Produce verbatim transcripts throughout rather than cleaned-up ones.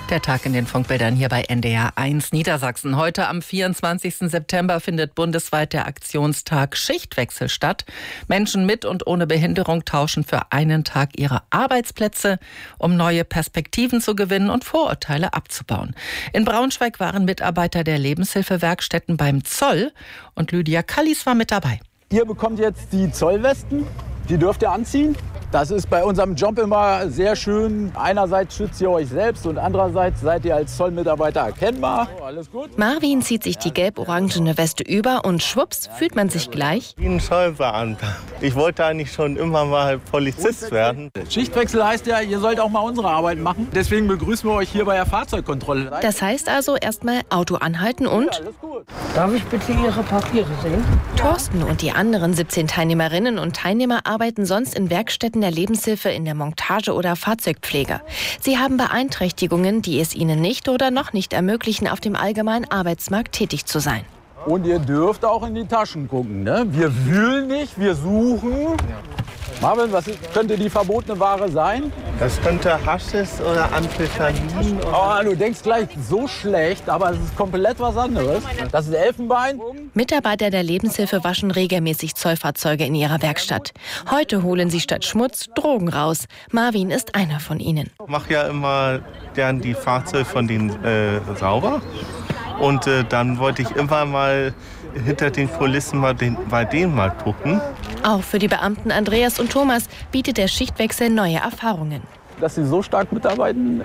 Der Tag in den Funkbildern hier bei N D R eins Niedersachsen. Heute am vierundzwanzigsten September findet bundesweit der Aktionstag Schichtwechsel statt. Menschen mit und ohne Behinderung tauschen für einen Tag ihre Arbeitsplätze, um neue Perspektiven zu gewinnen und Vorurteile abzubauen. In Braunschweig waren Mitarbeiter der Lebenshilfewerkstätten beim Zoll und Lydia Kallis war mit dabei. Ihr bekommt jetzt die Zollwesten, die dürft ihr anziehen. Das ist bei unserem Job immer sehr schön. Einerseits schützt ihr euch selbst und andererseits seid ihr als Zollmitarbeiter erkennbar. Oh, alles gut? Marvin zieht sich die gelb-orangene Weste über und schwupps fühlt man sich gleich wie ein Zollbeamter. Ich wollte eigentlich schon immer mal Polizist werden. Schichtwechsel heißt ja, ihr sollt auch mal unsere Arbeit machen. Deswegen begrüßen wir euch hier bei der Fahrzeugkontrolle. Das heißt also erstmal Auto anhalten und... Darf ich bitte Ihre Papiere sehen? Thorsten und die anderen siebzehn Teilnehmerinnen und Teilnehmer arbeiten sonst in Werkstätten der Lebenshilfe in der Montage oder Fahrzeugpflege. Sie haben Beeinträchtigungen, die es ihnen nicht oder noch nicht ermöglichen, auf dem allgemeinen Arbeitsmarkt tätig zu sein. Und ihr dürft auch in die Taschen gucken, ne? Wir wühlen nicht, wir suchen. Marvin, was könnte die verbotene Ware sein? Das könnte Haschisch oder Amphetamin. Oh, du denkst gleich so schlecht, aber es ist komplett was anderes. Das ist Elfenbein. Mitarbeiter der Lebenshilfe waschen regelmäßig Zollfahrzeuge in ihrer Werkstatt. Heute holen sie statt Schmutz Drogen raus. Marvin ist einer von ihnen. Ich mache ja immer gern die Fahrzeuge von denen äh, sauber. Und äh, dann wollte ich immer mal hinter den Kulissen mal den, bei denen mal gucken. Auch für die Beamten Andreas und Thomas bietet der Schichtwechsel neue Erfahrungen. Dass sie so stark mitarbeiten, äh,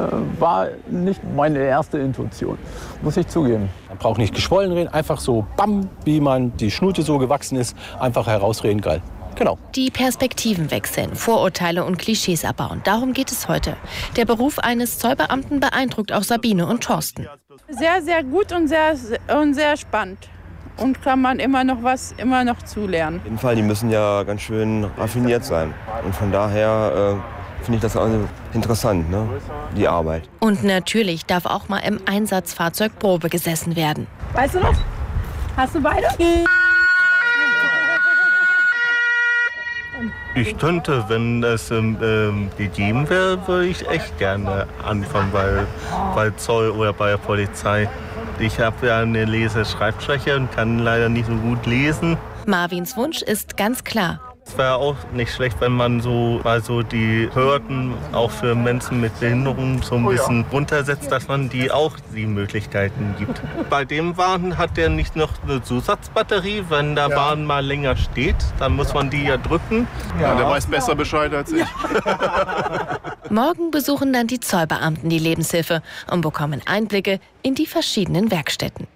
war nicht meine erste Intuition, muss ich zugeben. Man braucht nicht geschwollen reden, einfach so bam, wie man die Schnute so gewachsen ist, einfach herausreden, geil. Genau. Die Perspektiven wechseln, Vorurteile und Klischees abbauen. Darum geht es heute. Der Beruf eines Zollbeamten beeindruckt auch Sabine und Thorsten. Sehr, sehr gut und sehr, und sehr spannend. Und kann man immer noch was immer noch zulernen. Auf jeden Fall, die müssen ja ganz schön raffiniert sein. Und von daher äh, finde ich das auch interessant, ne? Die Arbeit. Und natürlich darf auch mal im Einsatzfahrzeug Probe gesessen werden. Weißt du noch? Hast du beide? Ich könnte, wenn es ähm, gegeben wäre, würde ich echt gerne anfangen bei, bei Zoll oder bei der Polizei. Ich habe ja eine Lese-Schreibschwäche und kann leider nicht so gut lesen. Marvins Wunsch ist ganz klar. Es wäre auch nicht schlecht, wenn man so mal so die Hürden auch für Menschen mit Behinderung so ein bisschen runtersetzt, dass man die auch die Möglichkeiten gibt. Bei dem Wagen hat der nicht noch eine Zusatzbatterie. Wenn der Wagen mal länger steht, dann muss man die ja drücken. Ja, der weiß besser Bescheid als ich. Morgen besuchen dann die Zollbeamten die Lebenshilfe und bekommen Einblicke in die verschiedenen Werkstätten.